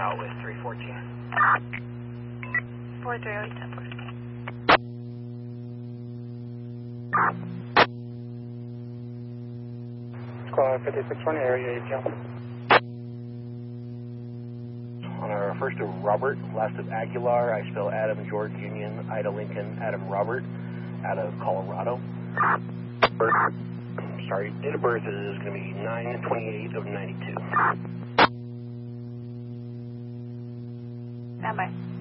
out with 314. 430, 10-4. Squad 5620, area ATL. On our first of Robert, last of Aguilar, I spell Adam, George, Union, Ida, Lincoln, Adam, Robert, out of Colorado. Date of birth is going to be 9/28 of 92. Stand by.